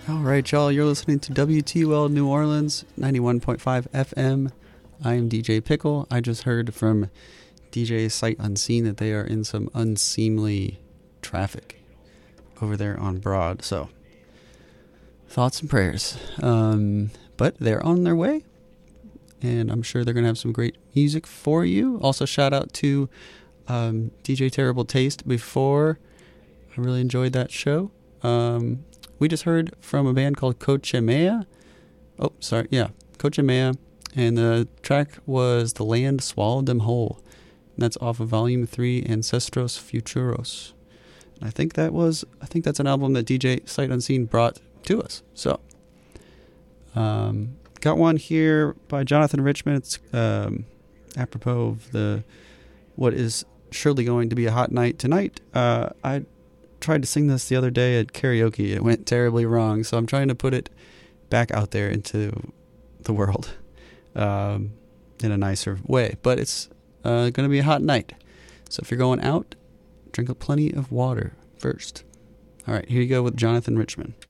All right, y'all. You're listening to WTUL New Orleans, 91.5 FM. I am DJ Pickle. I just heard from DJ Sight Unseen that they are in some unseemly traffic over there on Broad. So, thoughts and prayers. But they're on their way, and I'm sure they're going to have some great music for you. Also, shout out to DJ Terrible Taste before. I really enjoyed that show. We just heard from a band called Cochemea. Cochemea. And the track was The Land Swallowed Them Whole. And that's off of Volume 3, Ancestros Futuros. And I think that's an album that DJ Sight Unseen brought to us. So, got one here by Jonathan Richman. It's apropos of what is surely going to be a hot night tonight. I tried to sing this the other day at karaoke. It went terribly wrong, so I'm trying to put it back out there into the world in a nicer way. But it's going to be a hot night, so if you're going out, drink plenty of water first. All right, here you go with Jonathan Richman.